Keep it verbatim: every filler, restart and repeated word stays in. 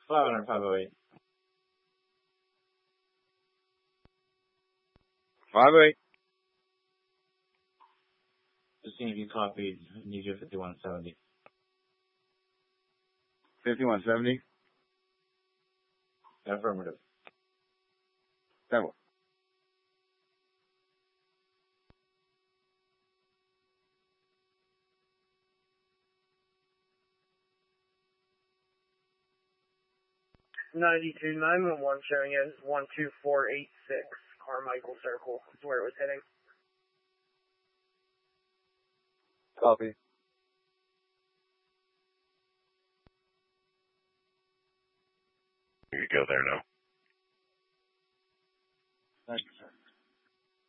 five hundred, five oh eight. five oh eight. Just seeing if you copied. I need you fifty-one seventy. fifty-one seventy? Affirmative. That one. ninety-two nine one one showing as one two four eight six Carmichael Circle. That's where it was heading. Copy. You go there now.